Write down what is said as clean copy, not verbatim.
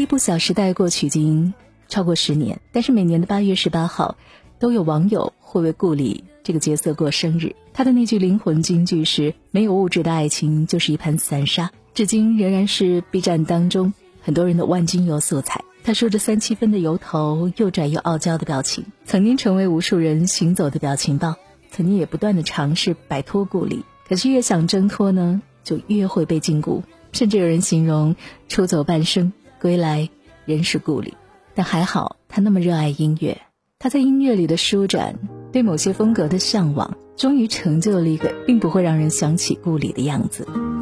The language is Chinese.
一部《小时代》过去已经超过10年，但是每年的8月18号都有网友会为顾里这个角色过生日。他的那句灵魂金句是没有物质的爱情就是一盘散沙，至今仍然是 B 站当中很多人的万金油素材。他说着3-7分的油头，又拽又傲娇的表情，曾经成为无数人行走的表情包，曾经也不断的尝试摆脱顾里，可是越想挣脱呢，就越会被禁锢，甚至有人形容出走半生，归来仍是顾里。但还好他那么热爱音乐，他在音乐里的舒展，对某些风格的向往，终于成就了一个并不会让人想起顾里的样子。